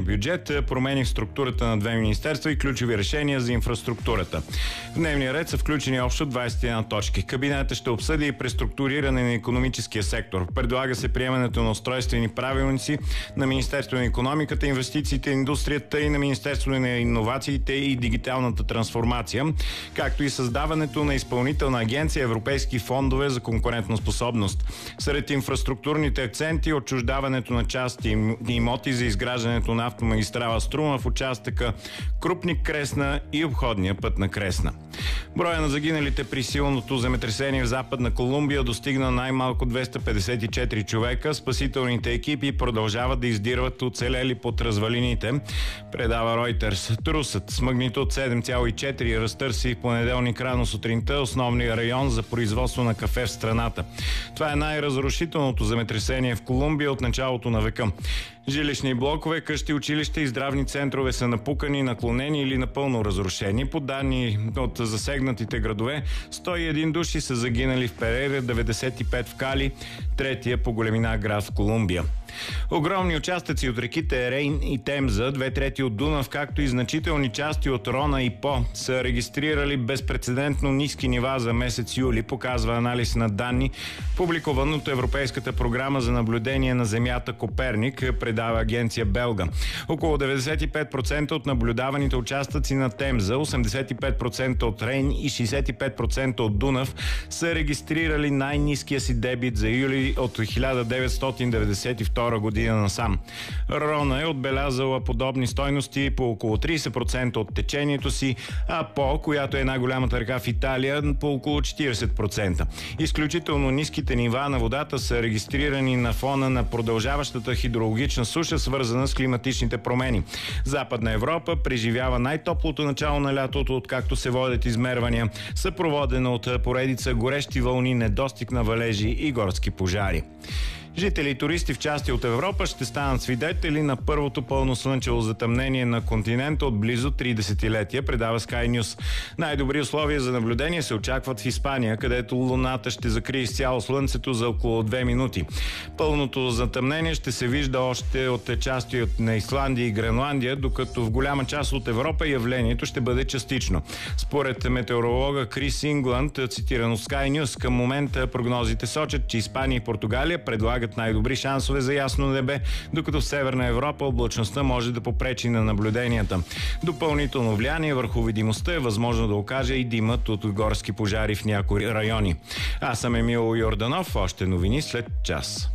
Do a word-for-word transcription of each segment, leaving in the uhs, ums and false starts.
бюджет, промени в структурата на две министерства и ключови решения за инфраструктурата. В дневния ред са включени общо двадесет и една точки. Кабинетът ще обсъди и преструктуриране на икономическия сектор. Предлага се приемането на устройствени правилници на Министерството на икономиката, инвестициите, индустрията и на Министерството на иновациите и дигиталната трансформация, както и създаването на изпълнителна агенция Европейски фондове за конкурентоспособност. Сред инфраструктурните акценти отчуждаването на части и имоти за изграждането на автомагистрала Струма в участъка Крупник-Кресна и обходния път на Кресна. Броя на загиналите при силното земетресение в Западна Колумбия достигна най-малко двеста петдесет и четири човека. Спасителните екипи продължават да издирват оцелели под развалините, предава Reuters. Трусът с магнитуд седем цяло и четири разтърси в понеделник рано сутринта основния район за производство на кафе в страната. Това е най-разрушителното земетресение в Колумбия от началото на века. Жилищни блокове, къщи, училища и здравни центрове са напукани, наклонени или напълно разрушени. По данни от засегнатите градове, сто и един души са загинали в Перейра, деветдесет и пет в Кали, третия по големина град в Колумбия. Огромни участъци от реките Рейн и Темза, две трети от Дунав, както и значителни части от Рона и По са регистрирали безпрецедентно ниски нива за месец юли, показва анализ на данни, публикуван от Европейската програма за наблюдение на Земята Коперник, предава агенция Белга. Около деветдесет и пет процента от наблюдаваните участъци на Темза, осемдесет и пет процента от Рейн и шейсет и пет процента от Дунав са регистрирали най-ниския си дебит за юли от хиляда деветстотин деветдесет и втора година насам. Рона е отбелязала подобни стойности по около тридесет процента от течението си, а По, която е най-голямата река в Италия, по около четиридесет процента. Изключително ниските нива на водата са регистрирани на фона на продължаващата хидрологична суша, свързана с климатичните промени. Западна Европа преживява най-топлото начало на лятото, откакто се водят измервания, съпроводена от поредица горещи вълни, недостиг на валежи и горски пожари. Жители и туристи в части от Европа ще станат свидетели на първото пълно слънчево затъмнение на континента от близо три десетилетия, предава Sky News. Най-добри условия за наблюдение се очакват в Испания, където луната ще закрие изцяло слънцето за около две минути. Пълното затъмнение ще се вижда още от части на Исландия и Гренландия, докато в голяма част от Европа явлението ще бъде частично. Според метеоролога Крис Ингланд, цитиран от Sky News, към момента прогнозите сочат, че Испания и Португалия предлагат най-добри шансове за ясно небе, докато в Северна Европа облачността може да попречи на наблюденията. Допълнително влияние върху видимостта е възможно да окаже и димът от горски пожари в някои райони. Аз съм Емил Йорданов, още новини след час.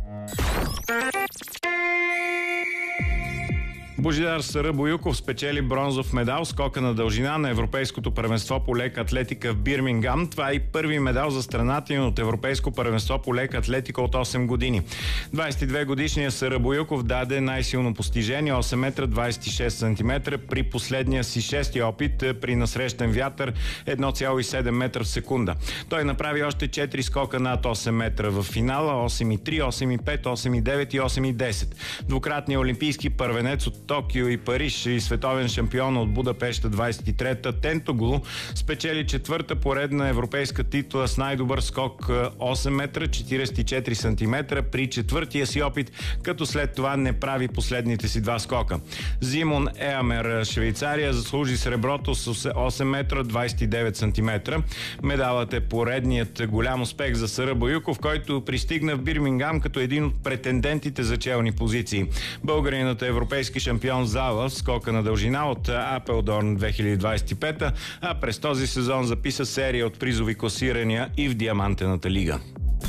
Божидар Сарабоюков спечели бронзов медал в скока на дължина на Европейското първенство по лека атлетика в Бирмингам. Това е и първи медал за страната им от Европейско първенство по лека атлетика от осем години. двадесет и две годишният Сарабоюков даде най-силно постижение осем метра двадесет и шест сантиметра при последния си шести опит при насрещен вятър едно цяло и седем метра в секунда. Той направи още четири скока над осем метра в финала: осем и три, осем и пет, осем и девет и осем и десет. Двукратният олимпийски първенец от Токио и Париж и световен шампион от Будапеща двадесет и трета Тентоглу спечели четвърта поредна европейска титла с най-добър скок осем метра четиридесет и четири сантиметра при четвъртия си опит, като след това не прави последните си два скока. Зимон Еамер, Швейцария, заслужи среброто с осем метра двадесет и девет сантиметра. Медалът е поредният голям успех за Сарабоюков, който пристигна в Бирмингам като един от претендентите за челни позиции. Българинът е европейски шампион в зала в скока на дължина от Апелдорн две хиляди двадесет и пета, а през този сезон записа серия от призови класирания и в Диамантената лига.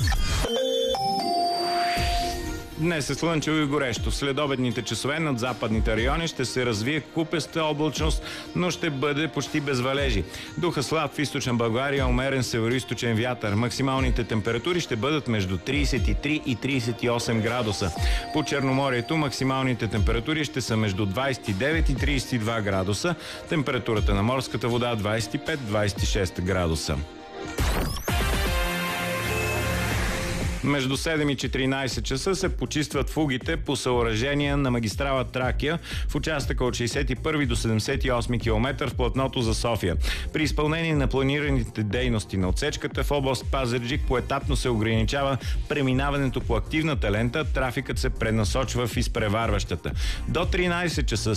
Днес е слънчево и горещо. В следобедните часове над западните райони ще се развие купеста облачност, но ще бъде почти без валежи. Духа слаб в източна България, умерен североизточен вятър. Максималните температури ще бъдат между тридесет и три и тридесет и осем градуса. По Черноморието максималните температури ще са между двадесет и девет и тридесет и два градуса. Температурата на морската вода двадесет и пет до двадесет и шест градуса. Между седем и четиринадесет часа се почистват фугите по съоръжения на магистрала Тракия в участъка от шейсет и първи до седемдесет и осми километър в платното за София. При изпълнение на планираните дейности на отсечката в област Пазарджик поетапно се ограничава преминаването по активната лента, трафикът се пренасочва в изпреварващата. До тринадесет часа